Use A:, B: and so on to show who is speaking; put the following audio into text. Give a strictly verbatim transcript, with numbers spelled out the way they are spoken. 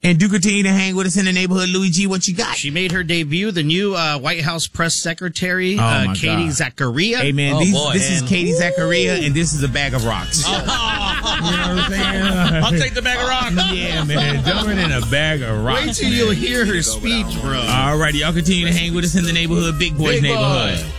A: And do continue to hang with us in the neighborhood. Louis G, what you got?
B: She made her debut, the new uh, White House press secretary,
A: oh
B: uh,
A: my
B: Katie
A: God.
B: Zachariah.
A: Hey, man,
B: oh,
A: these,
B: boy,
A: this
B: man.
A: is Katie Zachariah, and this is a bag of rocks.
B: Oh.
A: You know what I'm saying?
B: I'll take the bag of rocks.
A: Yeah, man, dumber than a bag of rocks.
B: Wait till
A: man.
B: you hear her speech, bro.
A: All righty, y'all continue to hang with us in the neighborhood, Big Boys
B: Big
A: neighborhood.
B: Boy.